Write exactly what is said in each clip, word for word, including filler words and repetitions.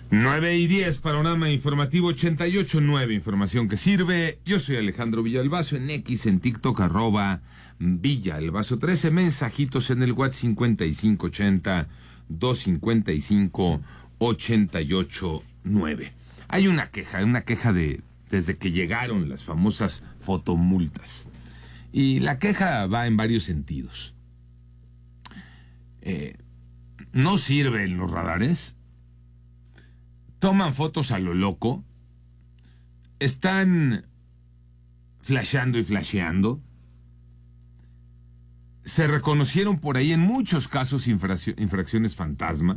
nueve y diez, panorama informativo ochenta y ocho punto nueve, información que sirve. Yo soy Alejandro Villalbazo, en X, en TikTok, arroba Villalbazo trece, mensajitos en el WhatsApp cincuenta y cinco ochenta, doscientos cincuenta y cinco, ochenta y ocho nueve. Hay una queja, una queja de desde que llegaron las famosas fotomultas. Y la queja va en varios sentidos. Eh, no sirven los radares. Toman fotos a lo loco. Están flasheando y flasheando. Se reconocieron por ahí en muchos casos infraccio- infracciones fantasma.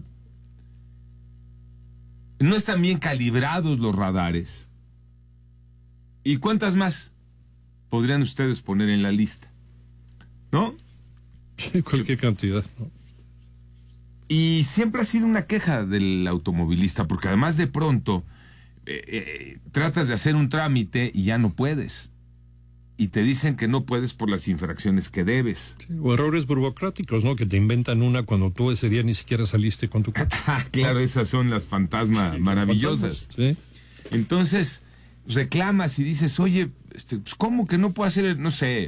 No están bien calibrados los radares. ¿Y cuántas más podrían ustedes poner en la lista? ¿No? Cualquier cantidad, ¿no? Y siempre ha sido una queja del automovilista, porque además de pronto eh, eh, tratas de hacer un trámite y ya no puedes. Y te dicen que no puedes por las infracciones que debes. Sí, o errores burocráticos, ¿no? Que te inventan una cuando tú ese día ni siquiera saliste con tu coche. Ah, claro, esas son las fantasmas Sí, maravillosas. Sí. Entonces reclamas y dices, oye, este, pues, ¿cómo que no puedo hacer, no sé,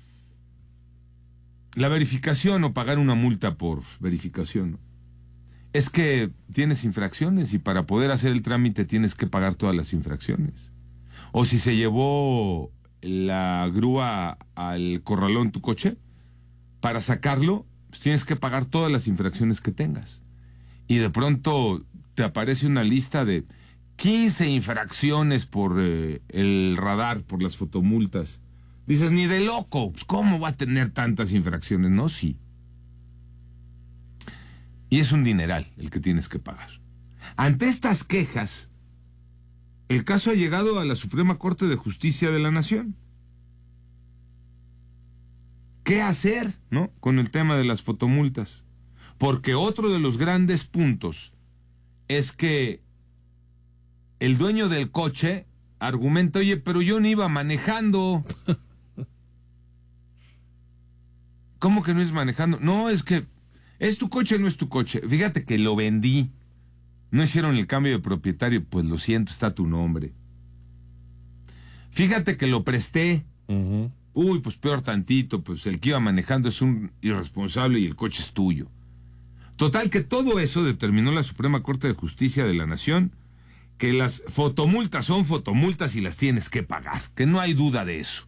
la verificación o pagar una multa por verificación? Es que tienes infracciones y para poder hacer el trámite tienes que pagar todas las infracciones. O si se llevó la grúa al corralón tu coche, para sacarlo, pues tienes que pagar todas las infracciones que tengas. Y de pronto te aparece una lista de quince infracciones por eh, el radar, por las fotomultas. Dices, ni de loco, pues, ¿cómo va a tener tantas infracciones? No, sí. Y es un dineral el que tienes que pagar. Ante estas quejas, el caso ha llegado a la Suprema Corte de Justicia de la Nación. ¿Qué hacer, no?, con el tema de las fotomultas? Porque otro de los grandes puntos es que el dueño del coche argumenta, oye, pero yo no iba manejando. ¿Cómo que no es manejando? No, es que es tu coche, no es tu coche. Fíjate que lo vendí. No hicieron el cambio de propietario, pues lo siento, está tu nombre. Fíjate que lo presté. Uh-huh. Uy, pues peor tantito, pues el que iba manejando es un irresponsable y el coche es tuyo. Total que todo eso determinó la Suprema Corte de Justicia de la Nación, que las fotomultas son fotomultas y las tienes que pagar, que no hay duda de eso.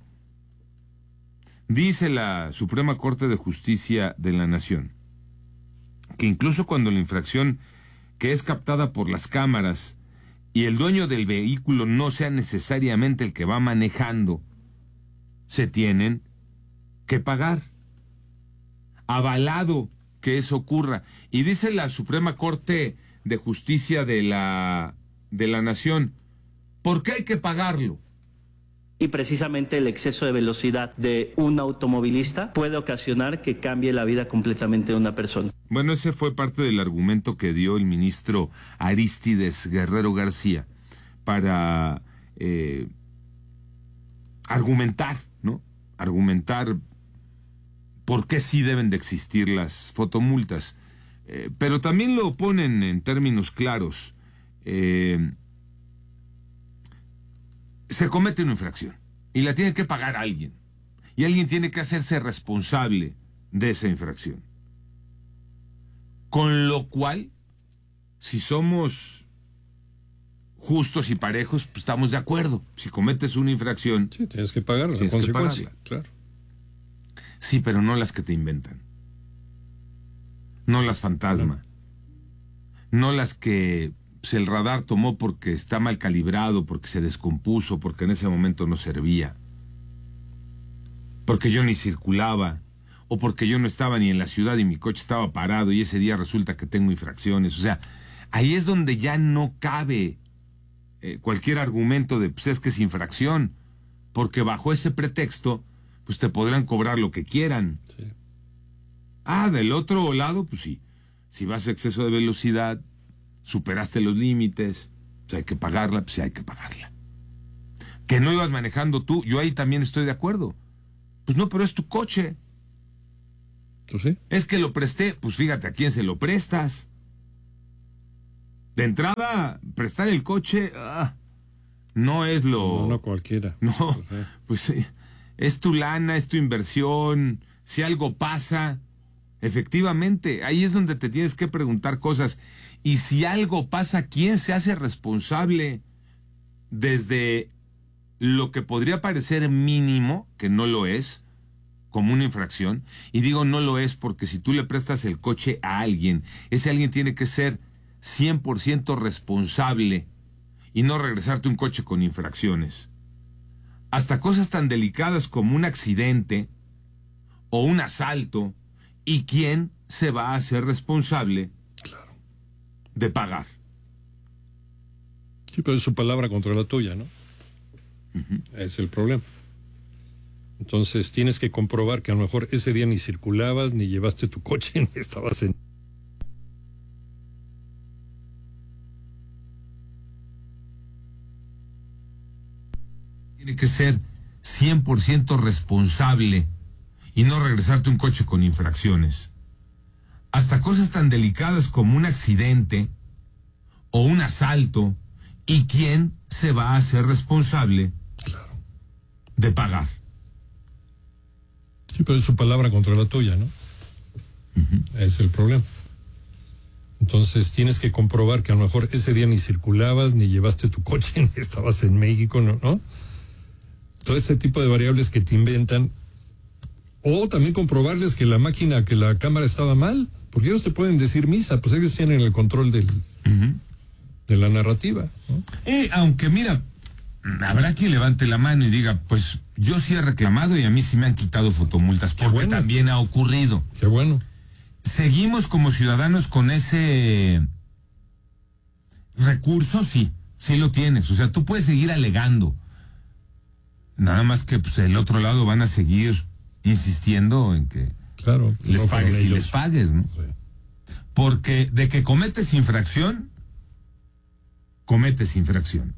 Dice la Suprema Corte de Justicia de la Nación que incluso cuando la infracción que es captada por las cámaras y el dueño del vehículo no sea necesariamente el que va manejando, se tienen que pagar. Avalado que eso ocurra. Y dice la Suprema Corte de Justicia de la, de la Nación, ¿por qué hay que pagarlo? Y precisamente el exceso de velocidad de un automovilista puede ocasionar que cambie la vida completamente de una persona. Bueno, ese fue parte del argumento que dio el ministro Arístides Guerrero García para eh, argumentar, ¿no? Argumentar por qué sí deben de existir las fotomultas. Eh, pero también lo ponen en términos claros. Eh, se comete una infracción y la tiene que pagar alguien. Y alguien tiene que hacerse responsable de esa infracción. Con lo cual, si somos justos y parejos, pues estamos de acuerdo. Si cometes una infracción, sí, tienes que pagar las tienes que consecuencias. pagarla. Claro. Sí, pero no las que te inventan. No las fantasma. No, no las que pues, el radar tomó porque está mal calibrado, porque se descompuso, porque en ese momento no servía. Porque yo ni circulaba. O porque yo no estaba ni en la ciudad y mi coche estaba parado y ese día resulta que tengo infracciones. O sea, ahí es donde ya no cabe eh, cualquier argumento de, pues es que es infracción. Porque bajo ese pretexto, pues te podrán cobrar lo que quieran. Sí. Ah, del otro lado, pues sí. Si vas a exceso de velocidad, superaste los límites, pues hay que pagarla, pues sí hay que pagarla. Que no ibas manejando tú, yo ahí también estoy de acuerdo. Pues no, pero es tu coche. ¿Tú sí? Es que lo presté, pues fíjate a quién se lo prestas. De entrada, prestar el coche ah, no es lo... No, no cualquiera. No, O sea, pues eh, es tu lana, es tu inversión. Si algo pasa, efectivamente, ahí es donde te tienes que preguntar cosas. Y si algo pasa, ¿quién se hace responsable? Desde lo que podría parecer mínimo, que no lo es, como una infracción. Y digo no lo es porque si tú le prestas el coche a alguien, ese alguien tiene que ser cien por ciento responsable y no regresarte un coche con infracciones. Hasta cosas tan delicadas como un accidente o un asalto, ¿y quién se va a hacer responsable claro. de pagar? Sí, pero es su palabra contra la tuya, ¿no? Uh-huh. Es el problema. Entonces tienes que comprobar que a lo mejor ese día ni circulabas, ni llevaste tu coche, ni estabas en... Tiene que ser cien por ciento responsable y no regresarte un coche con infracciones. Hasta cosas tan delicadas como un accidente o un asalto, ¿y quién se va a hacer responsable Claro. de pagar? Sí, pero es su palabra contra la tuya, ¿no? Uh-huh. Es el problema. Entonces tienes que comprobar que a lo mejor ese día ni circulabas, ni llevaste tu coche, ni estabas en México, ¿no? ¿no? Todo este tipo de variables que te inventan. O también comprobarles que la máquina, que la cámara estaba mal, porque ellos te pueden decir misa, pues ellos tienen el control del, uh-huh. de la narrativa, ¿no? Eh, aunque mira, habrá quien levante la mano y diga, pues yo sí he reclamado y a mí sí me han quitado fotomultas, porque bueno. también ha ocurrido. Qué bueno. ¿Seguimos como ciudadanos con ese recurso? Sí, sí lo tienes. O sea, tú puedes seguir alegando. Nada más que pues, el otro lado van a seguir insistiendo en que claro, les no pagues y ellos. les pagues, ¿no? Sí. Porque de que cometes infracción, cometes infracción.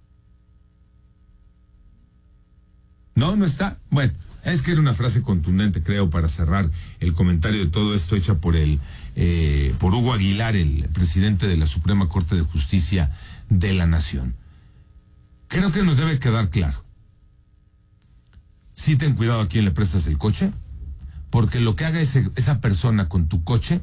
No, no está. Bueno, es que era una frase contundente, creo, para cerrar el comentario de todo esto, hecha por el eh, por Hugo Aguilar, el presidente de la Suprema Corte de Justicia de la Nación. Creo que nos debe quedar claro. Sí, ten cuidado a quién le prestas el coche, porque lo que haga ese, esa persona con tu coche,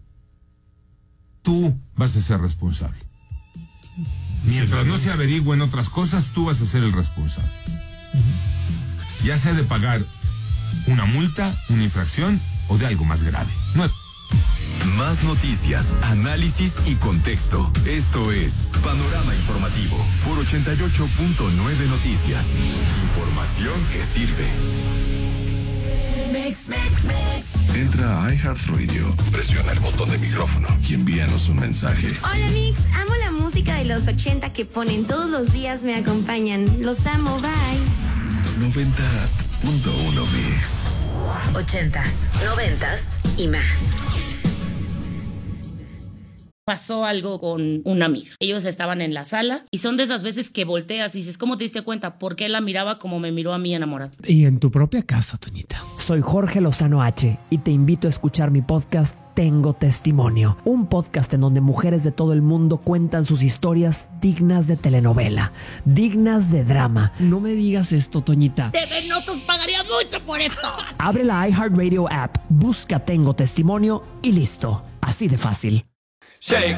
tú vas a ser responsable. Mientras no se averigüen otras cosas, tú vas a ser el responsable. Uh-huh. Ya sea de pagar una multa, una infracción o de algo más grave. No. Más noticias, análisis y contexto. Esto es Panorama Informativo por ochenta y ocho punto nueve Noticias. Información que sirve. Mix, mix, mix. Entra a iHeartRadio, presiona el botón de micrófono y envíanos un mensaje. Hola Mix, amo la música de los ochenta que ponen todos los días, me acompañan. Los amo, bye. noventa punto uno Mix. Ochentas, noventas y más. Pasó algo con una amiga. Ellos estaban en la sala y son de esas veces que volteas y dices, ¿cómo te diste cuenta? ¿Por qué la miraba como me miró a mí enamorado? Y en tu propia casa, Toñita. Soy Jorge Lozano H y te invito a escuchar mi podcast Tengo Testimonio, un podcast en donde mujeres de todo el mundo cuentan sus historias dignas de telenovela, dignas de drama. No me digas esto, Toñita. T V Notas pagaría mucho por esto. Abre la iHeartRadio app, busca Tengo Testimonio y listo. Así de fácil. Shake,